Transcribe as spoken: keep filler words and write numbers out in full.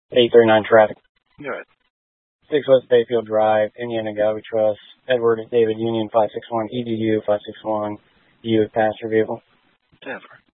eight thirty-nine traffic. Good. six West Bayfield Drive, Indiana Gallery Trust, Edward David Union five six one, E D U five six one, U with passenger vehicle. Denver.